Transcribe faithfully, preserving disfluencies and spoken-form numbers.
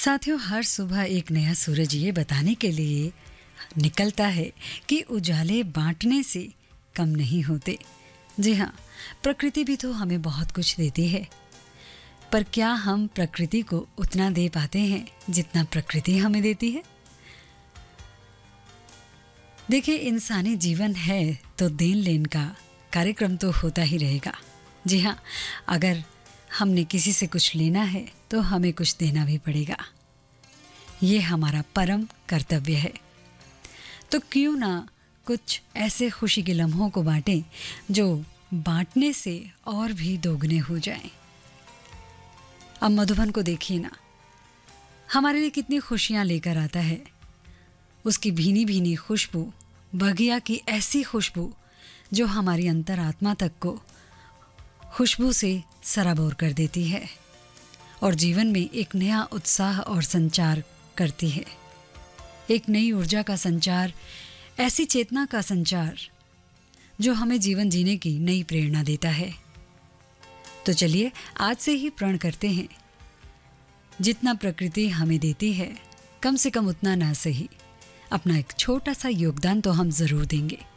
साथियों, हर सुबह एक नया सूरज ये बताने के लिए निकलता है कि उजाले बांटने से कम नहीं होते। जी हाँ, प्रकृति भी तो हमें बहुत कुछ देती है, पर क्या हम प्रकृति को उतना दे पाते हैं जितना प्रकृति हमें देती है? देखिए, इंसानी जीवन है तो देन लेन का कार्यक्रम तो होता ही रहेगा। जी हाँ, अगर हमने किसी से कुछ लेना है तो हमें कुछ देना भी पड़ेगा। ये हमारा परम कर्तव्य है। तो क्यों ना कुछ ऐसे खुशी के लम्हों को बांटें जो बांटने से और भी दोगुने हो जाएं। अब मधुबन को देखिए ना, हमारे लिए कितनी खुशियां लेकर आता है। उसकी भीनी भीनी खुशबू, बगिया की ऐसी खुशबू जो हमारी अंतरात्मा तक को खुशबू से सराबोर कर देती है और जीवन में एक नया उत्साह और संचार करती है। एक नई ऊर्जा का संचार, ऐसी चेतना का संचार जो हमें जीवन जीने की नई प्रेरणा देता है। तो चलिए आज से ही प्रण करते हैं, जितना प्रकृति हमें देती है कम से कम उतना ना सही, अपना एक छोटा सा योगदान तो हम ज़रूर देंगे।